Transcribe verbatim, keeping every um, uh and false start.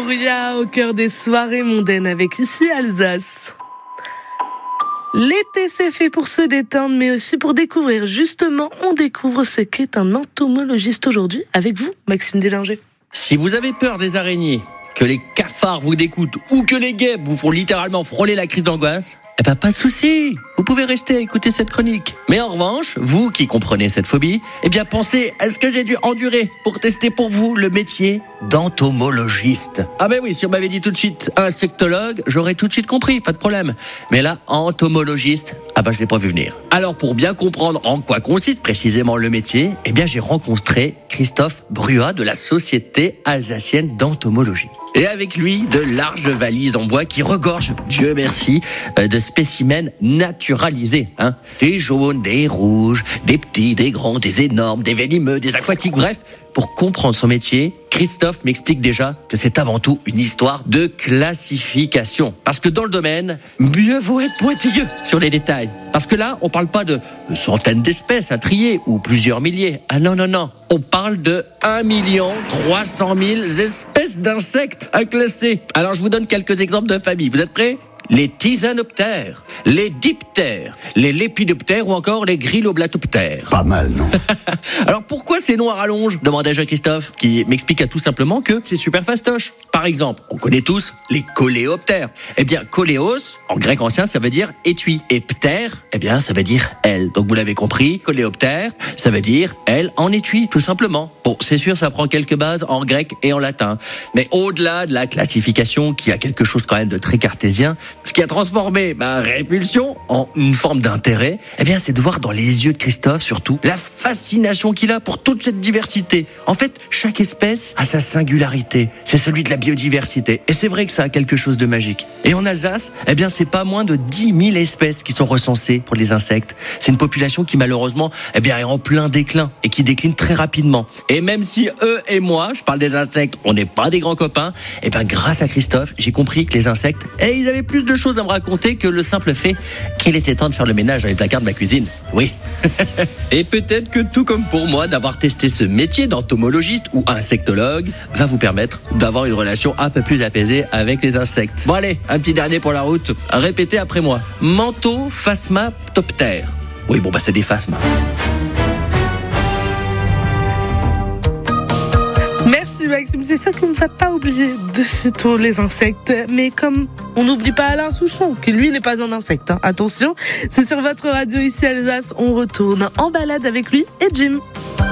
Louria au cœur des soirées mondaines avec ici Alsace. L'été, c'est fait pour se détendre, mais aussi pour découvrir. Justement, on découvre ce qu'est un entomologiste aujourd'hui avec vous, Maxime Délinger. Si vous avez peur des araignées, que les cafards vous dégoûtent ou que les guêpes vous font littéralement frôler la crise d'angoisse, eh ben pas de souci, vous pouvez rester à écouter cette chronique. Mais en revanche, vous qui comprenez cette phobie, eh bien pensez à ce que j'ai dû endurer pour tester pour vous le métier d'entomologiste. Ah ben oui, si on m'avait dit tout de suite insectologue, j'aurais tout de suite compris, pas de problème. Mais là, entomologiste, ah ben je l'ai pas vu venir. Alors pour bien comprendre en quoi consiste précisément le métier, eh bien j'ai rencontré Christophe Bruat de la Société alsacienne d'entomologie. Et avec lui, de larges valises en bois qui regorgent, Dieu merci, de spécimens naturalisés. Hein. Des jaunes, des rouges, des petits, des grands, des énormes, des venimeux, des aquatiques, bref. Pour comprendre son métier, Christophe m'explique déjà que c'est avant tout une histoire de classification. Parce que dans le domaine, mieux vaut être pointilleux sur les détails. Parce que là, on parle pas de centaines d'espèces à trier ou plusieurs milliers. Ah non, non, non. On parle de un million trois cent mille espèces d'insectes à classer. Alors je vous donne quelques exemples de familles. Vous êtes prêts ? Les tisanoptères, les diptères, les lépidoptères ou encore les grilloblatoptères. Pas mal, non? Alors pourquoi ces noms à rallonge ? Demandai-je à Christophe, qui m'expliqua tout simplement que c'est super fastoche. Par exemple, on connaît tous les coléoptères. Eh bien, coléos, en grec ancien, ça veut dire étui. Et ptère, eh bien, ça veut dire aile. Donc vous l'avez compris, coléoptère, ça veut dire aile en étui, tout simplement. Bon, c'est sûr, ça prend quelques bases en grec et en latin. Mais au-delà de la classification, qui a quelque chose quand même de très cartésien, ce qui a transformé ma répulsion en une forme d'intérêt, eh bien, c'est de voir dans les yeux de Christophe, surtout, la fascination qu'il a pour toute cette diversité. En fait, chaque espèce a sa singularité. C'est celui de la biodiversité. Et c'est vrai que ça a quelque chose de magique. Et en Alsace, eh bien, c'est pas moins de dix mille espèces qui sont recensées pour les insectes. C'est une population qui, malheureusement, eh bien, est en plein déclin et qui décline très rapidement. Et même si eux et moi, je parle des insectes, on n'est pas des grands copains, eh bien, grâce à Christophe, j'ai compris que les insectes, eh, ils avaient plus de choses à me raconter que le simple fait qu'il était temps de faire le ménage dans les placards de la cuisine. Oui. Et peut-être que tout comme pour moi, d'avoir testé ce métier d'entomologiste ou insectologue va vous permettre d'avoir une relation un peu plus apaisée avec les insectes. Bon allez, un petit dernier pour la route. Répétez après moi. Mantophasmatoptère. Oui, bon bah c'est des phasmas. Merci Maxime, c'est sûr qu'on ne va pas oublier de sitôt les insectes, mais comme on n'oublie pas Alain Souchon, qui lui n'est pas un insecte, hein. Attention, c'est sur votre radio ici Alsace, on retourne en balade avec lui et Jim.